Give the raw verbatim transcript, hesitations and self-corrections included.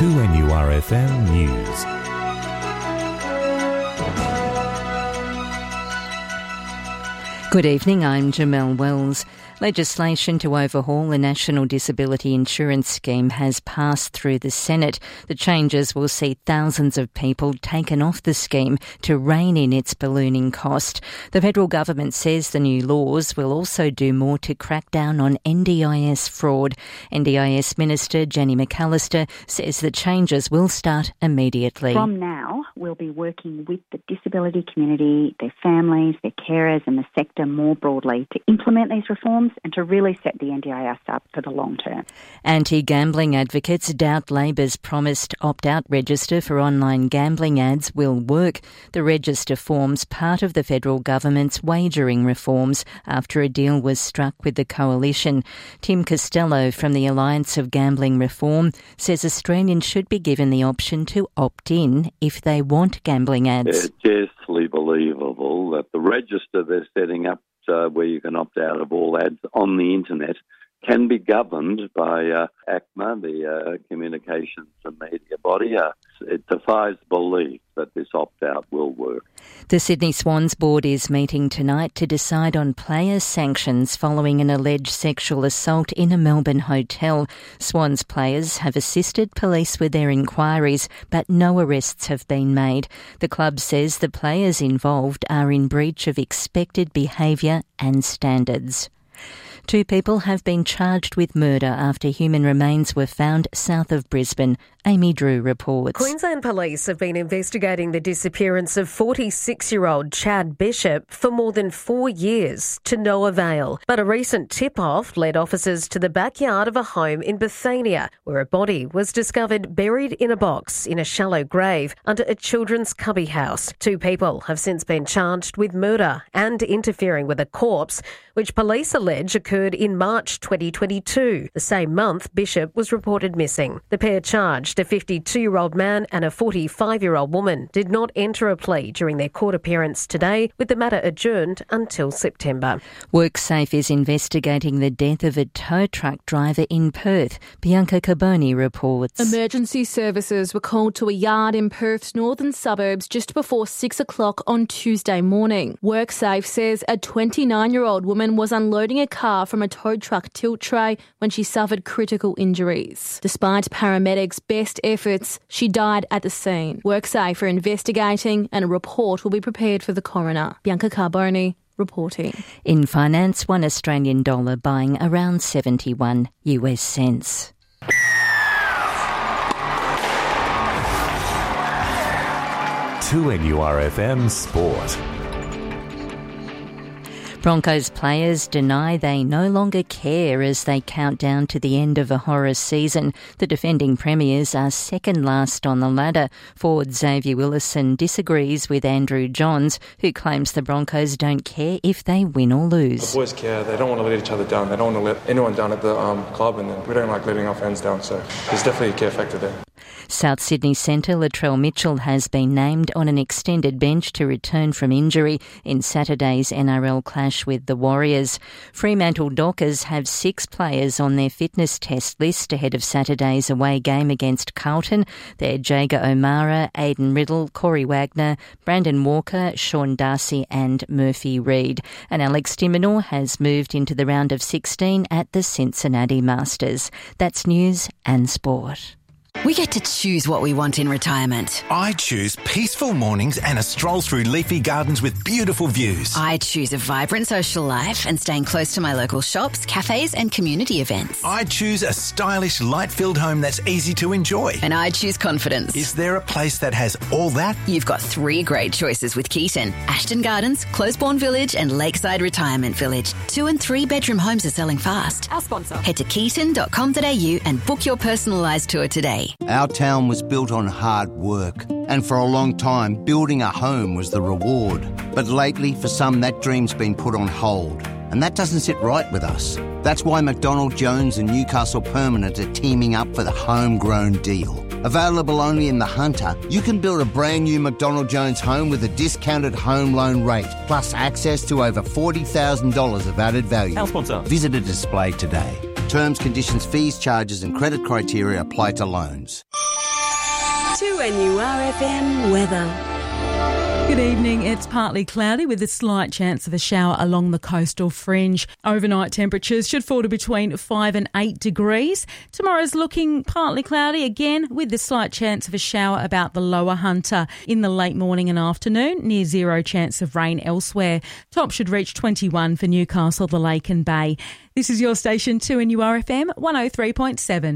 two N U R F M News. Good evening, I'm Jamelle Wells. Legislation to overhaul the National Disability Insurance Scheme has passed through the Senate. The changes will see thousands of people taken off the scheme to rein in its ballooning cost. The federal government says the new laws will also do more to crack down on N D I S fraud. N D I S Minister Jenny McAllister says the changes will start immediately. From now, we'll be working with the disability community, their families, their carers and the sector more broadly to implement these reforms and to really set the N D I S up for the long term. Anti-gambling advocates doubt Labor's promised opt-out register for online gambling ads will work. The register forms part of the federal government's wagering reforms after a deal was struck with the coalition. Tim Costello from the Alliance of Gambling Reform says Australians should be given the option to opt in if they want gambling ads. It's scarcely believable that the register they're setting up Uh, where you can opt out of all ads on the internet can be governed by uh, ACMA, the uh, Communications and Media Body. Uh, it defies belief that this opt-out will work. The Sydney Swans Board is meeting tonight to decide on player sanctions following an alleged sexual assault in a Melbourne hotel. Swans players have assisted police with their inquiries, but no arrests have been made. The club says the players involved are in breach of expected behaviour and standards. Two people have been charged with murder after human remains were found south of Brisbane. Amy Drew reports. Queensland Police have been investigating the disappearance of forty-six-year-old Chad Bishop for more than four years, to no avail. But a recent tip-off led officers to the backyard of a home in Bethania, where a body was discovered buried in a box in a shallow grave under a children's cubby house. Two people have since been charged with murder and interfering with a corpse, which police allege occurred in March twenty twenty-two. The same month, Bishop was reported missing. The pair charged, a fifty-two-year-old man and a forty-five-year-old woman, did not enter a plea during their court appearance today, with the matter adjourned until September. WorkSafe is investigating the death of a tow truck driver in Perth. Bianca Carboni reports. Emergency services were called to a yard in Perth's northern suburbs just before six o'clock on Tuesday morning. WorkSafe says a twenty-nine-year-old woman was unloading a car from a tow truck tilt tray when she suffered critical injuries. Despite paramedics' best efforts, she died at the scene. WorkSafe are investigating and a report will be prepared for the coroner. Bianca Carboni reporting. In finance, one Australian dollar buying around seventy-one U S cents. two N U R F M Sport. Broncos players deny they no longer care as they count down to the end of a horror season. The defending premiers are second last on the ladder. Forward Xavier Willison disagrees with Andrew Johns, who claims the Broncos don't care if they win or lose. The boys care. They don't want to let each other down. They don't want to let anyone down at the um, club, and we don't like letting our fans down, so there's definitely a care factor there. South Sydney centre Latrell Mitchell has been named on an extended bench to return from injury in Saturday's N R L clash with the Warriors. Fremantle Dockers have six players on their fitness test list ahead of Saturday's away game against Carlton. They're Jager O'Mara, Aidan Riddle, Corey Wagner, Brandon Walker, Sean Darcy and Murphy Reid. And Alex de Minaur has moved into the round of sixteen at the Cincinnati Masters. That's news and sport. We get to choose what we want in retirement. I choose peaceful mornings and a stroll through leafy gardens with beautiful views. I choose a vibrant social life and staying close to my local shops, cafes and community events. I choose a stylish, light-filled home that's easy to enjoy. And I choose confidence. Is there a place that has all that? You've got three great choices with Keaton. Ashton Gardens, Closeborn Village and Lakeside Retirement Village. Two and three bedroom homes are selling fast. Our sponsor. Head to keaton dot com dot a u and book your personalised tour today. Our town was built on hard work, and for a long time, building a home was the reward. But lately, for some, that dream's been put on hold, and that doesn't sit right with us. That's why McDonald Jones and Newcastle Permanent are teaming up for the homegrown deal. Available only in the Hunter, you can build a brand new McDonald Jones home with a discounted home loan rate, plus access to over forty thousand dollars of added value. Our sponsor. Visit a display today. Terms, conditions, fees, charges and credit criteria apply to loans. two N U R F M weather. Good evening. It's partly cloudy with a slight chance of a shower along the coastal fringe. Overnight temperatures should fall to between five and eight degrees. Tomorrow's looking partly cloudy again with the slight chance of a shower about the lower Hunter. In the late morning and afternoon, near zero chance of rain elsewhere. Top should reach twenty-one for Newcastle, the Lake and Bay. This is your station two N U R F M one oh three point seven.